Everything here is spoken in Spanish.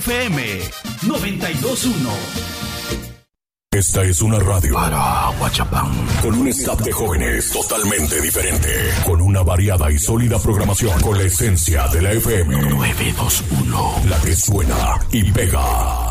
FM 92.1. Esta es una radio para Huachapán, con un staff de jóvenes totalmente diferente, con una variada y sólida programación, con la esencia de la FM 921, la que suena y pega.